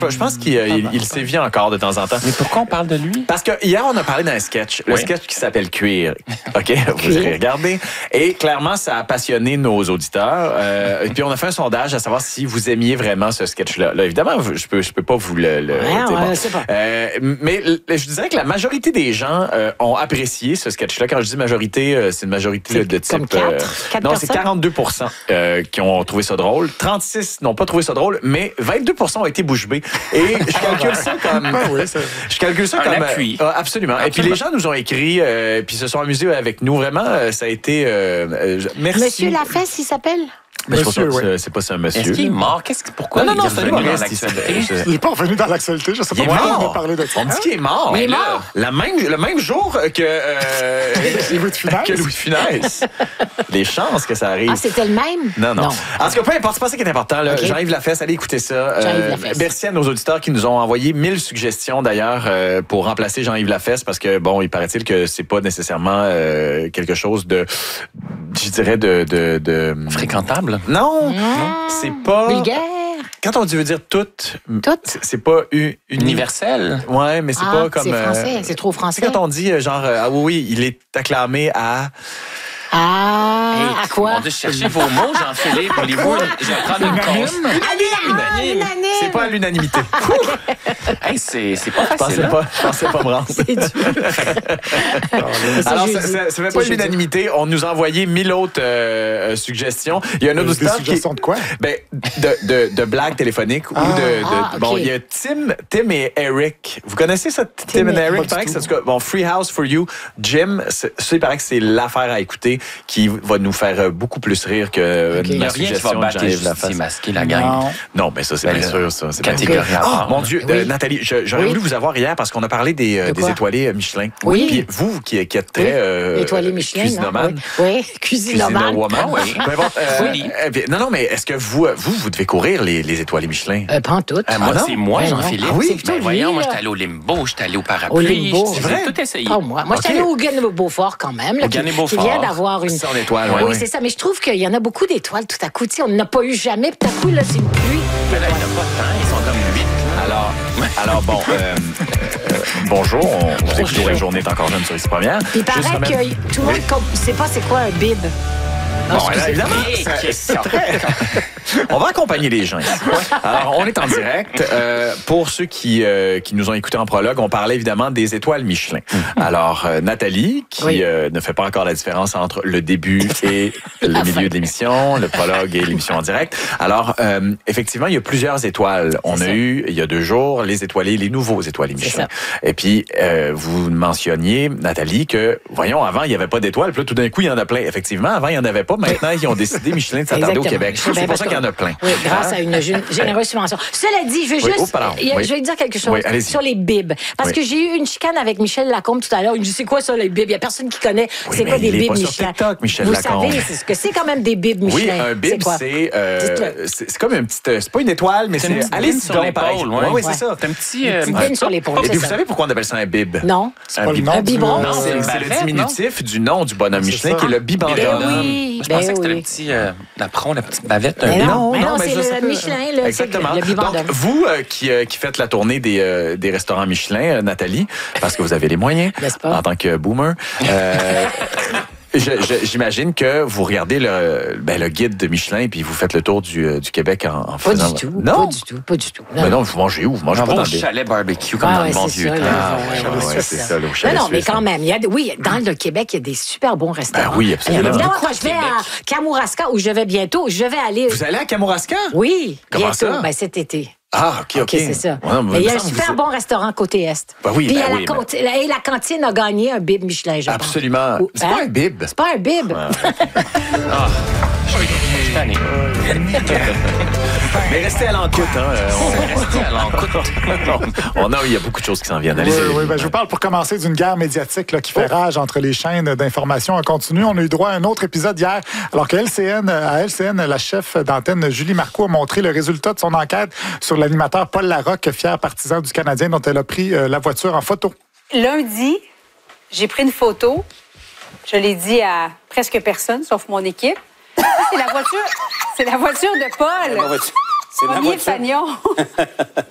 Je pense qu'il sévit encore de temps en temps. Mais pourquoi on parle de lui? Parce que hier, on a parlé d'un sketch. Le sketch qui s'appelle Cuir. OK? Vous irez regarder. Et clairement, ça a passionné nos auditeurs. Et puis, on a fait un sondage à savoir si vous aimiez vraiment ce sketch-là. Là, évidemment, je peux pas vous le c'est pas. mais je dirais que la majorité des gens ont apprécié ce sketch-là. Quand je dis majorité, c'est une majorité de type... Comme 4 non, c'est 42 qui ont trouvé ça drôle. 36 n'ont pas trouvé ça drôle, mais 22 ont été bouche bée. Et je calcule ça comme... je calcule ça comme... appui. Absolument. Et puis les gens nous ont écrit, puis se sont amusés avec nous. Vraiment, ça a été... merci. Monsieur Lafesse, il s'appelle? Mais c'est pas ça, monsieur. Est-ce qu'il est mort? Pourquoi Non, il est c'est revenu dans humoriste. l'actualité? Il n'est pas revenu dans l'actualité. Je sais pas Il est pourquoi mort. on a parlé de ça. On dit qu'il est mort. Il est mort. Le même jour que Louis de Funès. que Louis de Funès. Les chances que ça arrive. Ah, c'était le même? Non. En tout cas, peu importe, c'est pas ça qui est important. Là. Okay. Jean-Yves Lafesse, allez écouter ça. Jean-Yves Lafesse. Merci à nos auditeurs qui nous ont envoyé 1000 suggestions d'ailleurs pour remplacer Jean-Yves Lafesse parce que, bon, il paraît-il que c'est pas nécessairement quelque chose de, je dirais, de... Fréquentable? Non, c'est pas... Vulgaire? Quand on veut dire tout, c'est pas Universel? Ouais, mais c'est pas comme... c'est français, c'est trop C'est français. quand on dit genre, ah oui, il est acclamé à... À quoi? On dit chercher vos mots, Jean-Philippe. Voulez-vous? Je vais prendre une cause. Unanime. C'est pas à l'unanimité. Hey, c'est pas Je facile. pensais pas me rendre. C'est dur. Alors, ça fait pas l'unanimité. On nous a envoyé 1000 autres suggestions. Il y a un autre Des auditeur qui... suggestions de quoi? Ben, de blagues téléphoniques ou de bon, il y a Tim et Eric. Vous connaissez ça, Tim et Eric? Il paraît que c'est, en tout cas, bon, Free House for You. Jim, ça, il paraît que c'est l'affaire à écouter qui va nous faire beaucoup plus rire que Il n'y ma a rien qui va suggestion de battre les Jean-Yves Lafesse. justiciers masqués, la gang. Non, mais ça, c'est Ben bien là, sûr, ça. C'est bien sûr. Catégorie à part. Mon Dieu, Oui. Nathalie, j'aurais voulu vous avoir hier parce qu'on a parlé des quoi? étoilés Michelin. Oui. Puis vous, qui êtes très Étoilé Michelin. cuisinomane. Oui, cuisinomane. Cuisinowoman. Oui. Peu importe, Oui. non, mais est-ce que vous devez courir les étoilés Michelin? Pas en tout. Moi, non? c'est moi, Ben non. Jean-Philippe. Ah oui? C'est plutôt Ben voyons, lui, moi, là. j'étais allé au Limbo, j'étais allé au Au Parapluie. Limbo. J'ai tout essayé. Pas moi. Moi, je suis allée au Gagné-Beaufort quand même. Là, Au Gagné-Beaufort. Qui vient d'avoir une... 100 étoiles, Oui, ouais. c'est ça. Mais je trouve qu'il y en a beaucoup d'étoiles tout à coup. Tu sais, on n'en a pas eu jamais. Puis tout à coup, là, c'est une pluie. Mais là, il n'y en a pas tant, ils sont comme 8. Alors bon, bonjour, vous écoutez La Journée est encore jeune sur X Première. Puis il paraît que tout le monde ne sait pas c'est quoi un bib. Bon, là, évidemment, c'est très... On va accompagner les gens ici. Alors, on est en direct. Pour ceux qui nous ont écoutés en prologue, on parlait évidemment des étoiles Michelin. Alors, Nathalie, qui ne fait pas encore la différence entre le début et le milieu de l'émission, le prologue et l'émission en direct. Alors, effectivement, il y a plusieurs étoiles. On a eu, il y a 2 jours, les nouveaux étoilés Michelin. Et puis, vous mentionniez, Nathalie, que, voyons, avant, il n'y avait pas d'étoiles. Puis là, tout d'un coup, il y en a plein. Effectivement, avant, il n'y en avait pas. Maintenant, ils ont décidé, Michelin, de s'attarder au Québec. C'est pour ça qu'il y en a plein. Oui, grâce à une généreuse subvention. Cela dit, je veux juste... Je vais dire quelque chose sur les bibs. Parce que j'ai eu une chicane avec Michel Lacombe tout à l'heure. Il me dit, c'est quoi ça, les bibs? Il n'y a personne qui connaît. C'est quoi des bibs Michelin? Sur TikTok, Michel Vous Lacombe. savez ce que c'est quand même des bibs Michelin. Oui, un bib, c'est comme une petite... C'est pas une étoile, mais c'est... Allez, sur l'épaule. Oui, c'est ça. C'est un petit... Une bine sur l'épaule. Et puis, vous savez pourquoi on appelle ça un bib? Non. Un biberon. C'est le diminutif du nom du bonhomme Michelin, qui est le bibendum. Je pensais que c'était le petit napperon, la petite bavette. Non, c'est le Michelin. Exactement. Le bibendum. Donc, vous qui faites la tournée des restaurants Michelin, Nathalie, parce que vous avez les moyens, en tant que boomer, j'imagine que vous regardez le guide de Michelin puis vous faites le tour du Québec en faisant... Pas du tout. Non? Pas du tout. Mais non, vous mangez où? Vous mangez pas dans au chalet barbecue, comme dans le bon vieux temps. C'est ça, au chalet Non, mais suisse. quand même. Oui, dans le Québec, il y a des super bons restaurants. Ben oui, absolument. Évidemment, moi, je vais à Kamouraska, où je vais bientôt. Je vais aller... Vous allez à Kamouraska? Oui, Comment bientôt. ça? Ben, cet été. Ah, OK. C'est ça. Ouais, non, il y a un super bon restaurant côté Est. Ben oui, Puis ben la cantine a gagné un bib Michelin, je pense. Absolument. C'est pas un bib. C'est pas un bib. Je suis tanné. Mais restez à l'enquête, Restez à l'encoute. il y a beaucoup de choses qui s'en viennent. Oui, je vous parle pour commencer d'une guerre médiatique là, qui fait rage entre les chaînes d'information en continu. On a eu droit à un autre épisode hier, alors qu'à LCN, la chef d'antenne Julie Marcoux a montré le résultat de son enquête sur l'animateur Paul Larocque, fier partisan du Canadien, dont elle a pris la voiture en photo. Lundi, j'ai pris une photo. Je l'ai dit à presque personne, sauf mon équipe. C'est la voiture de Paul. C'est la Premier voiture. Fagnon.